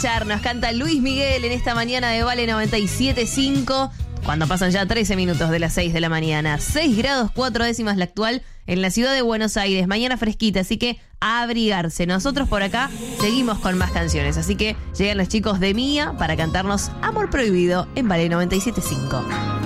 Nos canta Luis Miguel en esta mañana de Vale 97.5, cuando pasan ya 13 minutos de las 6 de la mañana. 6 grados 4 décimas la actual en la ciudad de Buenos Aires. Mañana fresquita, así que a abrigarse. Nosotros por acá seguimos con más canciones, así que llegan los chicos de Mía para cantarnos Amor Prohibido en Vale 97.5.